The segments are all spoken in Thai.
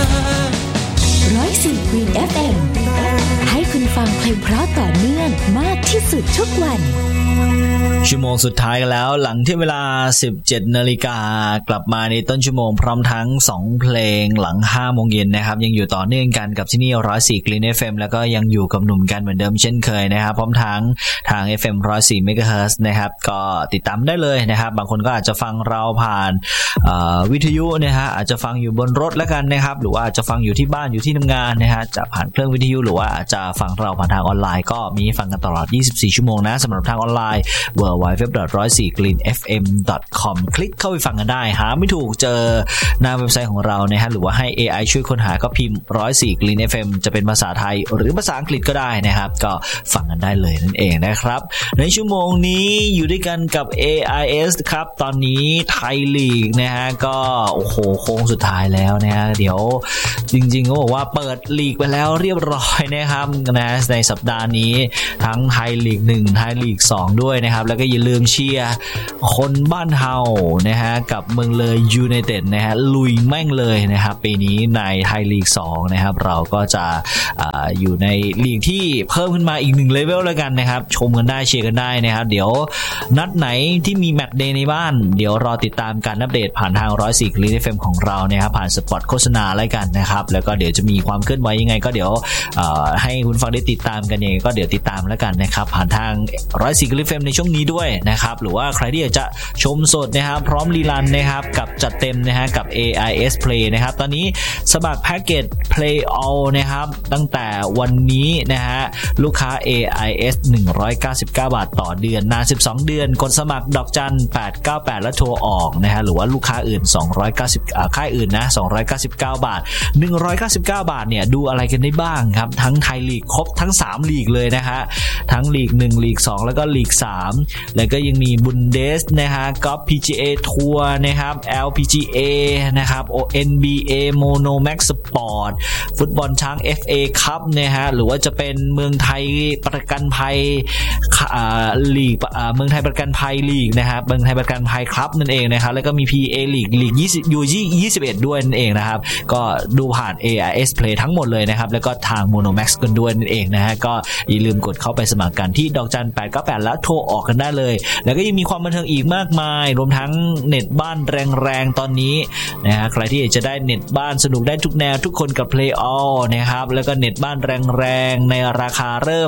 104 Green FM ให้คุณฟังเพลงเพราะต่อเนื่องมากที่สุดทุกวันชั่วโมงสุดท้ายกันแล้วหลังที่เวลา 17 นาฬิกากลับมาในต้นชั่วโมงพร้อมทั้ง2เพลงหลัง 5 โมงเย็นนะครับยังอยู่ต่อเนื่องกันกับที่นี่104 Green FM แล้วก็ยังอยู่กับหนุ่มกันเหมือนเดิมเช่นเคยนะครับพร้อมทั้งทาง FM 104 MHz นะครับก็ติดตามได้เลยนะครับบางคนก็อาจจะฟังเราผ่านวิทยุนะฮะอาจจะฟังอยู่บนรถแล้วกันนะครับหรือว่าอาจจะฟังอยู่ที่บ้านอยู่ที่ทำงานนะฮะจะผ่านเครื่องวิทยุหรือว่าอาจจะฟังเราผ่านทางออนไลน์ก็มีฟังกันตลอด24 ชั่วโมงนะสำหรับทางออนไลน์www.104greenfm.com คลิกเข้าไปฟังกันได้หาไม่ถูกเจอหน้าเว็บไซต์ของเรานะฮะหรือว่าให้ AI ช่วยค้นหาก็พิมพ์104 Green FM จะเป็นภาษาไทยหรือภาษาอังกฤษก็ได้นะครับก็ฟังกันได้เลยนั่นเองนะครับในชั่วโมงนี้อยู่ด้วยกันกับ AIS ครับตอนนี้ไทยลีกนะฮะก็โอ้โหโค้งสุดท้ายแล้วนะฮะเดี๋ยวจริงๆก็บอกว่าเปิดลีกไปแล้วเรียบร้อยนะครับนะในสัปดาห์นี้ทั้งไทยลีก1ไทยลีก2ด้วยนะครับแล้วก็อย่าลืมเชียร์คนบ้านเฮานะฮะกับเมืองเลยยูไนเต็ดนะฮะลุยแม่งเลยนะครับปีนี้ในไทยลีก2นะครับเราก็จะอยู่ในลีกที่เพิ่มขึ้นมาอีก1เลเวลแล้วกันนะครับชมกันได้เชียร์กันได้นะครับเดี๋ยวนัดไหนที่มีแมตช์เดย์ในบ้านเดี๋ยวรอติดตามการอัปเดตผ่านทาง104 Green FM ของเรานะครับผ่านสปอตโฆษณาอะไรกันนะครับแล้วก็เดี๋ยวจะมีความเคลื่อนไหวยังไงก็เดี๋ยวให้คุณฟังได้ติดตามกันเองก็เดี๋ยวติดตามแล้วกันนะครับผ่านทาง104 Green FM ในช่วงนี้ด้วยนะครับหรือว่าใครที่อยากจะชมสดนะครับพร้อมรีรันนะครับกับจัดเต็มนะฮะกับ AIS Play นะครับตอนนี้สมัครแพ็กเกจ Play All นะครับตั้งแต่วันนี้นะฮะลูกค้า AIS 199 บาทต่อเดือนนาน12เดือนกดสมัครดอกจัน898แล้วโทรออกนะฮะหรือว่าลูกค้าอื่น290ค่ายอื่นนะ299 บาท199 บาทเนี่ยดูอะไรกันได้บ้างครับทั้งไทยลีกครบทั้ง3ลีกเลยนะฮะทั้งลีก1ลีก2แล้วก็ลีก3แล้วก็ยังมีบุนเดสนะฮะกอล์ฟ PGA ทัวร์นะครับ LPGA นะครับ NBA Mono Max Sport ฟุตบอลช้าง FA Cup นะฮะหรือว่าจะเป็นเมืองไทยประกันภัยลีกเมืองไทยประกันภัยลีกนะครับเมืองไทยประกันภัยครับนั่นเองนะครับแล้วก็มี PA ลีก20 21ด้วยนั่นเองนะครับก็ดูผ่าน AIS Play ทั้งหมดเลยนะครับแล้วก็ทาง Mono Max กันด้วยนั่นเองนะฮะก็อย่าลืมกดเข้าไปสมัครกันที่ดอกจัน898แล้วโทรออกกันได้เลยแล้วก็ยังมีความบันเทิงอีกมากมายรวมทั้งเน็ตบ้านแรงๆตอนนี้นะฮะใครที่อยากจะได้เน็ตบ้านสนุกได้ทุกแนวทุกคนกับ Play All นะครับแล้วก็เน็ตบ้านแรงๆในราคาเริ่ม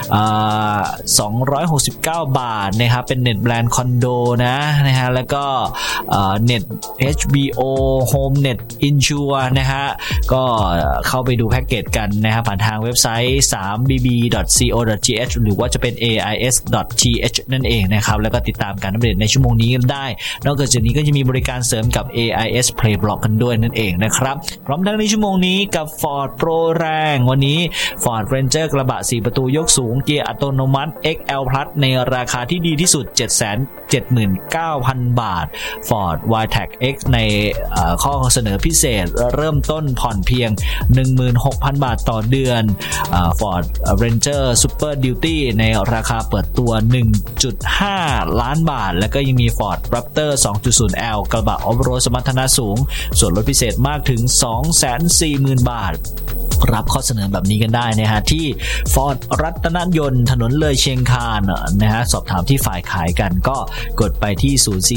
269 บาทนะครับเป็นเน็ตแบรนด์คอนโดนะฮะแล้วก็เน็ต HBO Home Net Insure นะฮะก็เข้าไปดูแพ็กเกจกันนะครับผ่านทางเว็บไซต์ 3bb.co.th หรือว่าจะเป็น ais.th นั่นเองนะครับแล้วก็ติดตามการอัปเดตในชั่วโมงนี้กันได้นอกจากนี้ก็จะมีบริการเสริมกับ AIS Play Block กันด้วยนั่นเองนะครับพร้อมทั้งในชั่วโมงนี้กับ Ford Pro แรงวันนี้ Ford Ranger กระบะ4ประตูยกสูงเกียร์อัตโนมัติ XL Plus ในราคาที่ดีที่สุด 779,000 บาท Ford Wildtrak X ในข้อเสนอพิเศษเริ่มต้นผ่อนเพียง 16,000 บาทต่อเดือนFord Ranger Super Duty ในราคาเปิดตัว 1.5 ล้านบาทแล้วก็ยังมี Ford Raptor 2.0L กระบะออฟโรดสมรรถนะสูงส่วนลดพิเศษมากถึง 240,000 บาทรับข้อเสนอแบบนี้กันได้นะฮะที่ Ford รัตนยนต์ถนนเลยเชียงคานนะฮะสอบถามที่ฝ่ายขายกันก็กดไปที่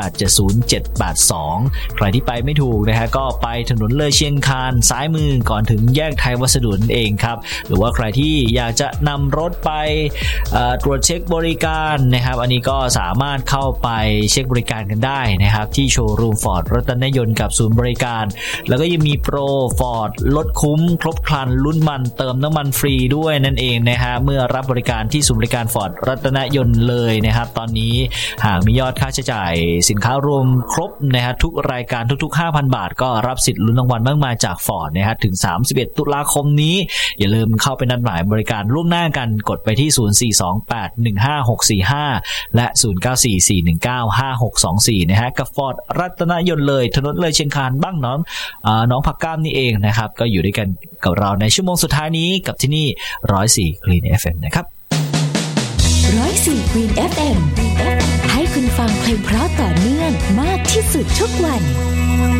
0428707782ใครที่ไปไม่ถูกนะฮะก็ไปถนนเลยเชียงคานซ้ายมือก่อนถึงแยกไทยวัสดุนั่นเองครับหรือว่าใครที่อยากจะนำรถไปตรวจเช็คบริการนะครับอันนี้ก็สามารถเข้าไปเช็คบริการกันได้นะครับที่โชว์รูม Ford รัตนยนต์กับศูนย์บริการแล้วก็ยังมีโปร Ford ลดคุ้มครบครันลุ้นมันเติมน้ำมันฟรีด้วยนั่นเองนะฮะเมื่อรับบริการที่ศูนย์บริการ Ford รัตนยนต์เลยนะครับตอนนี้หากมียอดค่าใช้จ่ายสินค้ารวมครบนะฮะทุกรายการทุกๆ 5,000 บาทก็รับสิทธิ์ลุ้นรางวัลมากมายจาก Ford นะฮะถึง31ตุลาคมนี้อย่าลืมเข้าไปนัดหมายบริการล่วงหน้ากันกดไปที่0428156645และ0944195624นะฮะกับ Ford รัตนยนต์เลยถนนเลยเชียงคานบ้างน้องผักก้ามนี่เองนะครับก็อยู่ด้วยกันกับเราในชั่วโมงสุดท้ายนี้กับที่นี่104 Green FM นะครับ 104 Green FM ให้คุณฟังเพลงเพราะต่อเนื่องมากที่สุดทุกวัน